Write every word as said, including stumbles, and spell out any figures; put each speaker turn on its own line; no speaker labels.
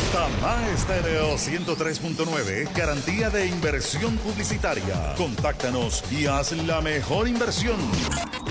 Tamá Estéreo ciento tres punto nueve, garantía de inversión publicitaria. Contáctanos y haz la mejor inversión.